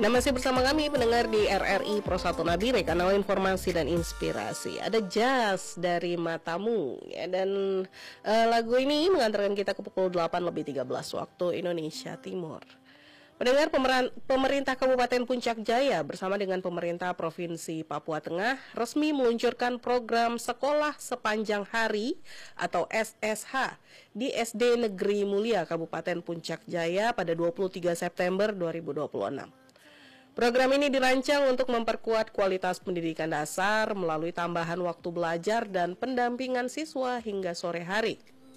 Nah, masih bersama kami pendengar di RRI Pro 1 Nabire, kanal informasi dan inspirasi. Ada Jazz dari Matamu ya, dan lagu ini mengantarkan kita ke pukul 8:13 waktu Indonesia Timur. Pendengar, pemerintah Kabupaten Puncak Jaya bersama dengan pemerintah Provinsi Papua Tengah resmi meluncurkan program Sekolah Sepanjang Hari atau SSH di SD Negeri Mulia Kabupaten Puncak Jaya pada 23 September 2026. Program ini dirancang untuk memperkuat kualitas pendidikan dasar melalui tambahan waktu belajar dan pendampingan siswa hingga sore hari.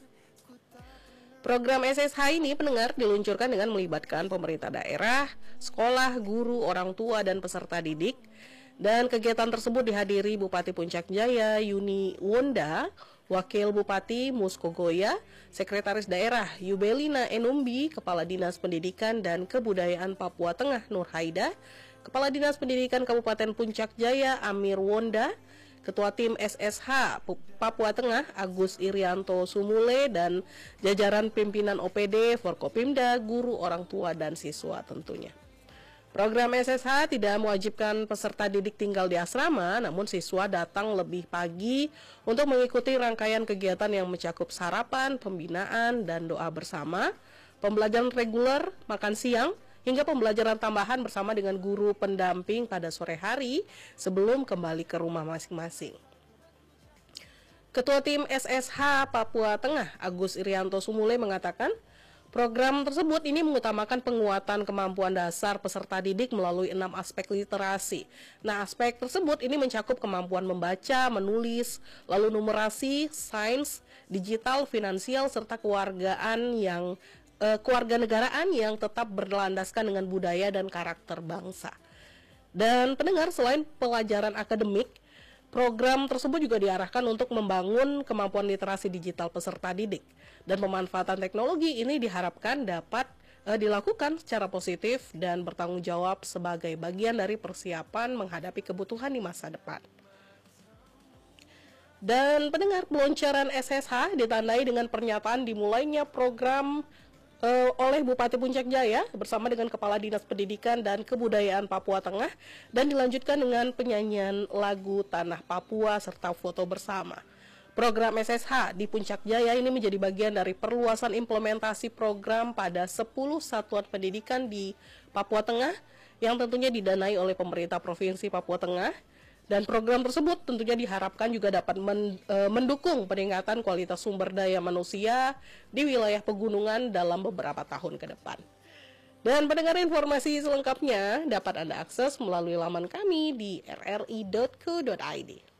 Program SSH ini, pendengar, diluncurkan dengan melibatkan pemerintah daerah, sekolah, guru, orang tua, dan peserta didik. Dan kegiatan tersebut dihadiri Bupati Puncak Jaya Yuni Wonda, Wakil Bupati Muskogoya, Sekretaris Daerah Yubelina Enumbi, Kepala Dinas Pendidikan dan Kebudayaan Papua Tengah Nur Haida, Kepala Dinas Pendidikan Kabupaten Puncak Jaya Amir Wonda, Ketua Tim SSH Papua Tengah Agus Irianto Sumule, dan jajaran pimpinan OPD, Forkopimda, guru, orang tua, dan siswa tentunya. Program SSH tidak mewajibkan peserta didik tinggal di asrama, namun siswa datang lebih pagi untuk mengikuti rangkaian kegiatan yang mencakup sarapan, pembinaan, dan doa bersama, pembelajaran reguler, makan siang, hingga pembelajaran tambahan bersama dengan guru pendamping pada sore hari sebelum kembali ke rumah masing-masing. Ketua Tim SSH Papua Tengah Agus Irianto Sumule mengatakan, program tersebut ini mengutamakan penguatan kemampuan dasar peserta didik melalui 6 aspek literasi. Nah, aspek tersebut ini mencakup kemampuan membaca, menulis, lalu numerasi, sains, digital, finansial, serta kewarganegaraan yang tetap berlandaskan dengan budaya dan karakter bangsa. Dan pendengar, selain pelajaran akademik, program tersebut juga diarahkan untuk membangun kemampuan literasi digital peserta didik. Dan pemanfaatan teknologi ini diharapkan dapat dilakukan secara positif dan bertanggung jawab sebagai bagian dari persiapan menghadapi kebutuhan di masa depan. Dan pendengar, peluncuran SSH ditandai dengan pernyataan dimulainya program oleh Bupati Puncak Jaya bersama dengan Kepala Dinas Pendidikan dan Kebudayaan Papua Tengah, dan dilanjutkan dengan penyanyian lagu Tanah Papua serta foto bersama. Program SSH di Puncak Jaya ini menjadi bagian dari perluasan implementasi program pada 10 satuan pendidikan di Papua Tengah yang tentunya didanai oleh pemerintah Provinsi Papua Tengah. Dan program tersebut tentunya diharapkan juga dapat mendukung peningkatan kualitas sumber daya manusia di wilayah pegunungan dalam beberapa tahun ke depan. Dan pendengar, informasi selengkapnya dapat Anda akses melalui laman kami di rri.co.id.